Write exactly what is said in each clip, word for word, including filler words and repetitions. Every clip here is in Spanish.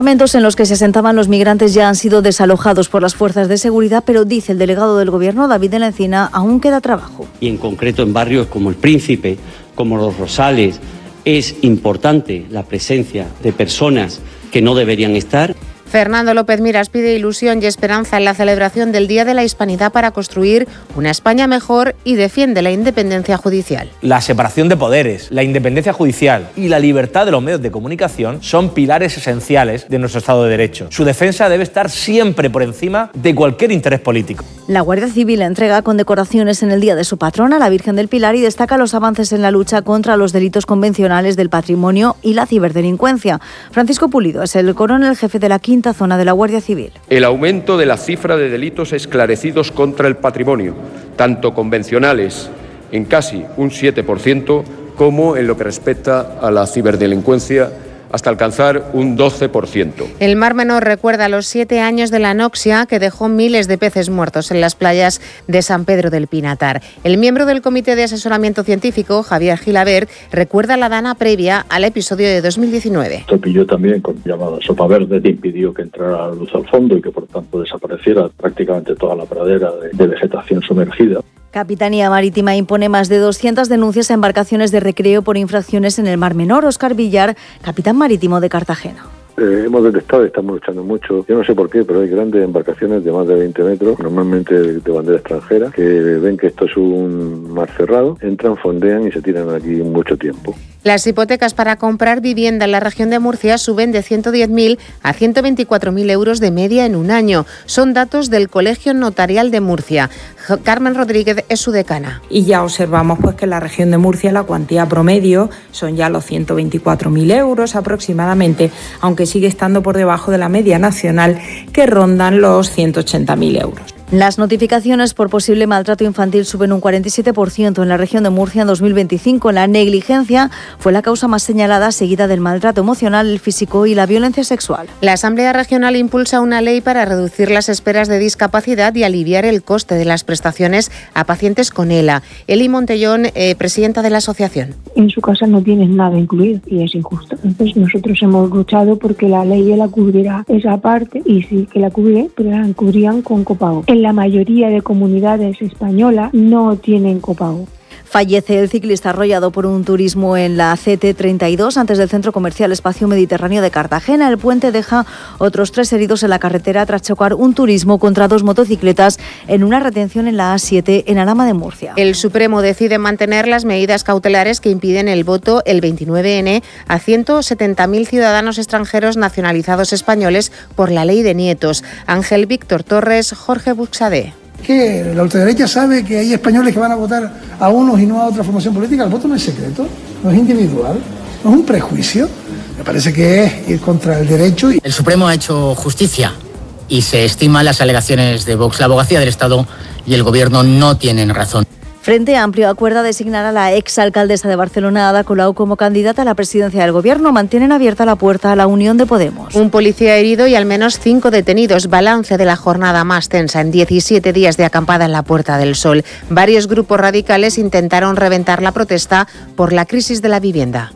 Momentos en los que se asentaban los migrantes ya han sido desalojados por las fuerzas de seguridad, pero dice el delegado del Gobierno, David de la Encina, aún queda trabajo. Y en concreto en barrios como El Príncipe, como Los Rosales, es importante la presencia de personas que no deberían estar. Fernando López Miras pide ilusión y esperanza en la celebración del Día de la Hispanidad para construir una España mejor y defiende la independencia judicial. La separación de poderes, la independencia judicial y la libertad de los medios de comunicación son pilares esenciales de nuestro Estado de Derecho. Su defensa debe estar siempre por encima de cualquier interés político. La Guardia Civil entrega condecoraciones en el Día de su patrona, la Virgen del Pilar, y destaca los avances en la lucha contra los delitos convencionales del patrimonio y la ciberdelincuencia. Francisco Pulido es el coronel jefe de la quinta zona de la Guardia Civil. El aumento de la cifra de delitos esclarecidos contra el patrimonio, tanto convencionales en casi un siete por ciento como en lo que respecta a la ciberdelincuencia, hasta alcanzar un doce por ciento. El Mar Menor recuerda los siete años de la anoxia que dejó miles de peces muertos en las playas de San Pedro del Pinatar. El miembro del Comité de Asesoramiento Científico, Javier Gilabert, recuerda la dana previa al episodio de dos mil diecinueve. Esto pilló también con llamada sopa verde, que impidió que entrara la luz al fondo y que por tanto desapareciera prácticamente toda la pradera de, de vegetación sumergida. Capitanía Marítima impone más de doscientas denuncias a embarcaciones de recreo por infracciones en el Mar Menor. Óscar Villar, capitán marítimo de Cartagena. Eh, hemos detectado y estamos luchando mucho. Yo no sé por qué, pero hay grandes embarcaciones de más de veinte metros, normalmente de bandera extranjera, que ven que esto es un mar cerrado, entran, fondean y se tiran aquí mucho tiempo. Las hipotecas para comprar vivienda en la región de Murcia suben de ciento diez mil a ciento veinticuatro mil euros de media en un año. Son datos del Colegio Notarial de Murcia. Carmen Rodríguez es su decana. Y ya observamos pues que en la región de Murcia la cuantía promedio son ya los ciento veinticuatro mil euros aproximadamente, aunque sigue estando por debajo de la media nacional, que rondan los ciento ochenta mil euros. Las notificaciones por posible maltrato infantil suben un cuarenta y siete por ciento en la región de Murcia en dos mil veinticinco. La negligencia fue la causa más señalada, seguida del maltrato emocional, el físico y la violencia sexual. La Asamblea Regional impulsa una ley para reducir las esperas de discapacidad y aliviar el coste de las prestaciones a pacientes con E L A. Eli Montellón, eh, presidenta de la asociación. En su casa no tienen nada incluido y es injusto. Entonces nosotros hemos luchado porque la ley la cubriera esa parte y sí que la cubre, pero la cubrían con copago. En la mayoría de comunidades españolas no tienen copago. Fallece el ciclista arrollado por un turismo en la C T treinta y dos antes del Centro Comercial Espacio Mediterráneo de Cartagena. El puente deja otros tres heridos en la carretera tras chocar un turismo contra dos motocicletas en una retención en la A siete en Alhama de Murcia. El Supremo decide mantener las medidas cautelares que impiden el voto el veintinueve ene a ciento setenta mil ciudadanos extranjeros nacionalizados españoles por la ley de nietos. Ángel Víctor Torres, Jorge Buxadé. Que la ultraderecha sabe que hay españoles que van a votar a unos y no a otra formación política. El voto no es secreto, no es individual, no es un prejuicio. Me parece que es ir contra el derecho. El Supremo ha hecho justicia y se estiman las alegaciones de Vox. La abogacía del Estado y el Gobierno no tienen razón. Frente Amplio acuerda designar a la exalcaldesa de Barcelona, Ada Colau, como candidata a la presidencia del Gobierno. Mantienen abierta la puerta a la unión de Podemos. Un policía herido y al menos cinco detenidos. Balance de la jornada más tensa en diecisiete días de acampada en la Puerta del Sol. Varios grupos radicales intentaron reventar la protesta por la crisis de la vivienda.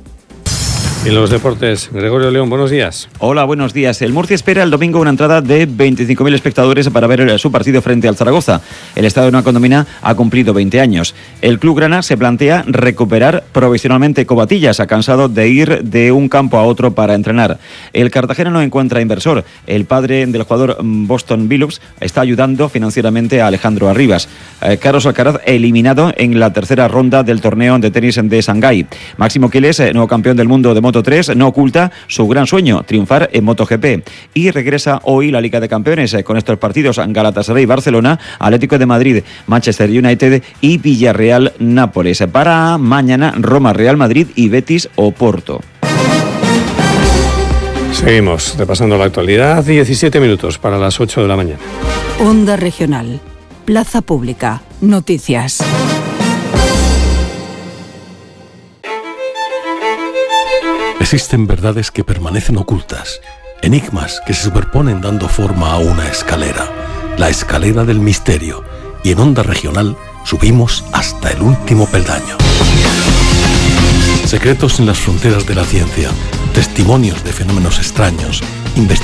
En los deportes, Gregorio León, buenos días. Hola, buenos días. El Murcia espera el domingo una entrada de veinticinco mil espectadores para ver su partido frente al Zaragoza. El Estadio de Nueva Condomina ha cumplido veinte años. El club grana se plantea recuperar provisionalmente Covatillas, ha cansado de ir de un campo a otro para entrenar. El Cartagena no encuentra inversor. El padre del jugador Boston Billups está ayudando financieramente a Alejandro Arribas. Eh, Carlos Alcaraz eliminado en la tercera ronda del torneo de tenis de Shanghái. Máximo Quiles, nuevo campeón del mundo de Moto tres, no oculta su gran sueño, triunfar en MotoGP. Y regresa hoy la Liga de Campeones con estos partidos: Galatasaray, Barcelona, Atlético de Madrid, Manchester United y Villarreal, Nápoles. Para mañana, Roma, Real Madrid y Betis, Oporto. Seguimos repasando la actualidad. diecisiete minutos para las ocho de la mañana. Onda Regional, Plaza Pública, Noticias. Existen verdades que permanecen ocultas, enigmas que se superponen dando forma a una escalera, la escalera del misterio, y en Onda Regional subimos hasta el último peldaño. Secretos en las fronteras de la ciencia, testimonios de fenómenos extraños,